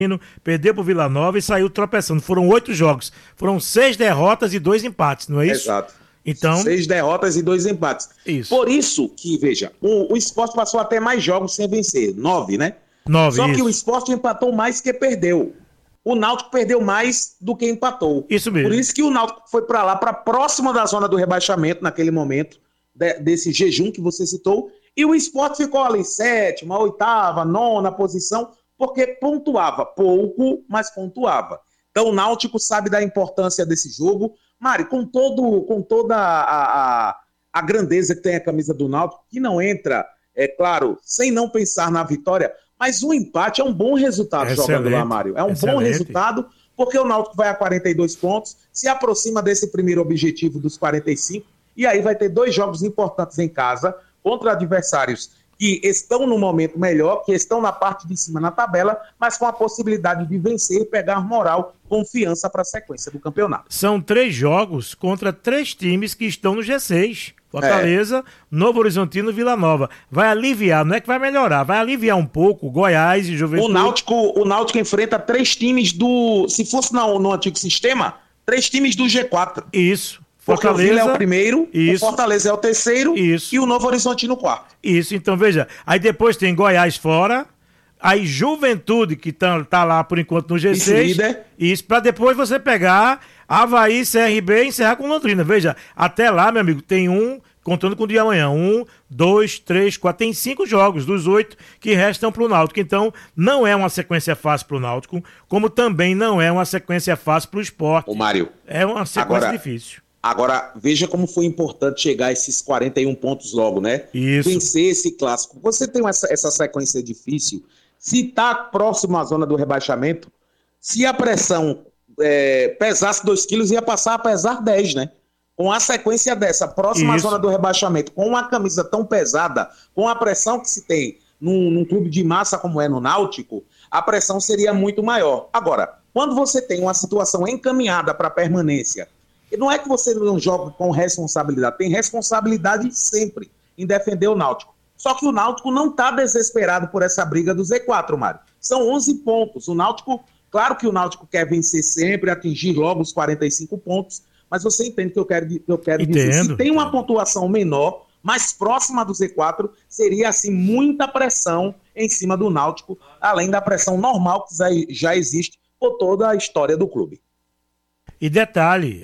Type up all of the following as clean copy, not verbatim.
perdeu pro Vila Nova e saiu tropeçando. Foram 8 jogos. Foram 6 derrotas e 2 empates, não é isso? Exato. Então... 6 derrotas e 2 empates. Isso. Por isso que, veja, o Sport passou até mais jogos sem vencer. 9, né? 9, Só isso. que o Sport empatou mais que perdeu. O Náutico perdeu mais do que empatou. Isso mesmo. Por isso que o Náutico foi para lá, para próxima da zona do rebaixamento, naquele momento, desse jejum que você citou. E o Sport ficou ali, 7ª, 8ª, 9ª posição, porque pontuava pouco, mas pontuava. Então o Náutico sabe da importância desse jogo. Mari, com toda a grandeza que tem a camisa do Náutico, que não entra, é claro, sem não pensar na vitória, mas o empate é um bom resultado jogando lá, Mário. É um bom resultado, porque o Náutico vai a 42 pontos, se aproxima desse primeiro objetivo dos 45, e aí vai ter 2 jogos importantes em casa, contra adversários que estão no momento melhor, que estão na parte de cima na tabela, mas com a possibilidade de vencer e pegar moral, confiança para a sequência do campeonato. São 3 jogos contra 3 times que estão no G6. Fortaleza, Novo Horizontino e Vila Nova. Vai aliviar, não é que vai melhorar, vai aliviar um pouco Goiás e Juventude. O Náutico enfrenta 3 times do... Se fosse no antigo sistema, 3 times do G4. Isso. Porque o Vila é o primeiro, isso. O Fortaleza é o terceiro isso. E o Novo Horizontino o 4º. Isso, então veja, aí depois tem Goiás fora, aí Juventude, que tá lá por enquanto no G6. Isso, pra depois você pegar Avaí, CRB e encerrar com Londrina. Veja, até lá, meu amigo, tem contando com o dia de amanhã, 1, 2, 3, 4, tem 5 jogos dos 8 que restam pro Náutico. Então, não é uma sequência fácil pro Náutico, como também não é uma sequência fácil pro Sport. Ô, Mário. É uma sequência difícil. Agora, veja como foi importante chegar a esses 41 pontos logo, né? Isso. Vencer esse clássico. Você tem essa sequência difícil. Se tá próximo à zona do rebaixamento, se a pressão pesasse 2 quilos, ia passar a pesar 10, né? Com a sequência dessa, próxima à zona do rebaixamento, com uma camisa tão pesada, com a pressão que se tem num clube de massa como é no Náutico, a pressão seria muito maior. Agora, quando você tem uma situação encaminhada para a permanência, não é que você não joga com responsabilidade, tem responsabilidade sempre em defender o Náutico. Só que o Náutico não está desesperado por essa briga do Z4, Mário. São 11 pontos. O Náutico, claro que o Náutico quer vencer sempre, atingir logo os 45 pontos, mas você entende o que eu quero dizer. Se tem uma pontuação menor, mais próxima do Z4, seria assim muita pressão em cima do Náutico, além da pressão normal que já existe por toda a história do clube. E detalhe,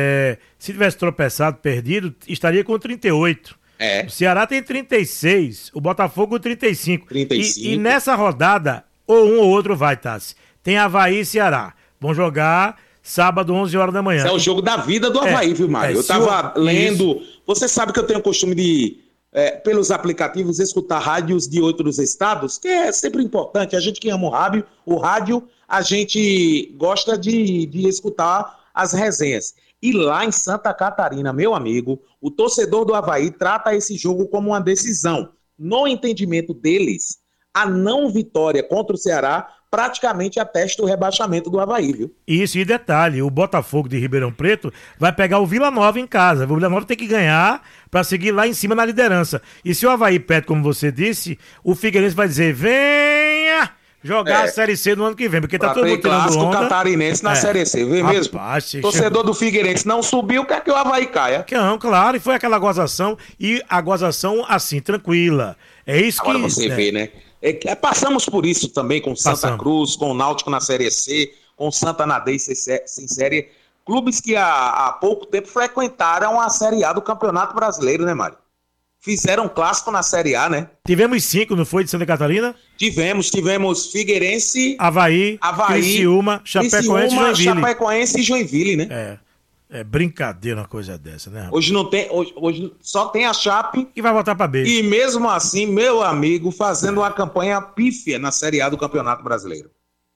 se tivesse tropeçado, perdido, estaria com 38. O Ceará tem 36, o Botafogo 35. E nessa rodada, ou um ou outro vai, Tassi. Tem Avaí e Ceará. Vão jogar sábado, 11 horas da manhã. Esse é o jogo da vida do Avaí, viu, Mário? Eu tava lendo... Isso. Você sabe que eu tenho o costume de, pelos aplicativos, escutar rádios de outros estados, que é sempre importante. A gente que ama o rádio, a gente gosta de escutar as resenhas. E lá em Santa Catarina, meu amigo, o torcedor do Avaí trata esse jogo como uma decisão. No entendimento deles, a não vitória contra o Ceará praticamente atesta o rebaixamento do Avaí, viu? Isso, e detalhe, o Botafogo de Ribeirão Preto vai pegar o Vila Nova em casa. O Vila Nova tem que ganhar para seguir lá em cima na liderança. E se o Avaí perde, como você disse, o Figueirense vai dizer, venha jogar a Série C no ano que vem, porque tá todo mundo tirando onda. Catarinense na Série C, vê mesmo? Torcedor do Figueirense não subiu, quer que o Avaí caia. Não, claro, e foi aquela gozação, e a gozação assim, tranquila. É isso agora que... você vê, né? Passamos por isso também com Santa Cruz, com o Náutico na Série C, com Santa Nadei sem série. Clubes que há pouco tempo frequentaram a Série A do Campeonato Brasileiro, né, Mário? Fizeram clássico na Série A, né? Tivemos 5, não foi, de Santa Catarina? Tivemos Figueirense, Avaí, Criciúma, Chapecoense e Joinville, né? É brincadeira uma coisa dessa, né? Hoje não tem, hoje só tem a Chape. Que vai voltar pra B. E mesmo assim, meu amigo, fazendo uma campanha pífia na Série A do Campeonato Brasileiro.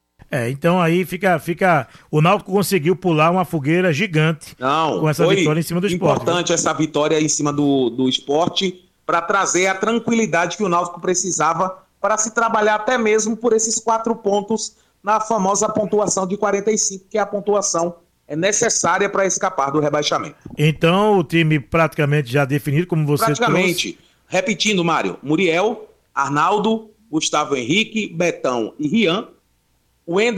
Então aí fica... O Náutico conseguiu pular uma fogueira gigante com essa vitória em cima do Sport. Importante essa vitória em cima do Sport para trazer a tranquilidade que o Náutico precisava para se trabalhar até mesmo por esses 4 pontos na famosa pontuação de 45, que é a pontuação necessária para escapar do rebaixamento. Então o time praticamente já definido, como você praticamente, trouxe. Repetindo, Mário, Muriel, Arnaldo, Gustavo Henrique, Betão e Rian. O Ender